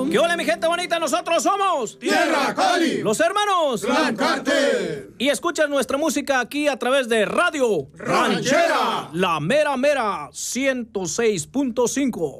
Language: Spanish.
¿Qué hola, mi gente bonita? Nosotros somos Tierra Cali, los hermanos Clan Carter. Y escuchas nuestra música aquí a través de Radio Ranchera, La Mera Mera 106.5.